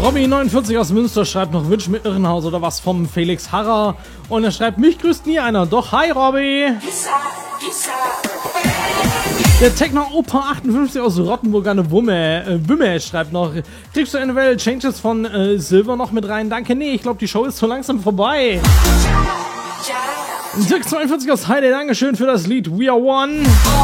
Robby49 aus Münster schreibt noch Wünsch mit Irrenhaus oder was vom Felix Harrer. Und er schreibt, mich grüßt nie einer. Doch, hi Robby. Der Techno Opa 58 aus Rottenburg an der Wümme schreibt noch, kriegst du eventuell Changes von Silver noch mit rein? Danke, nee, ich glaube die Show ist so langsam vorbei. Dirk 42 aus Heide, Dankeschön für das Lied We Are One.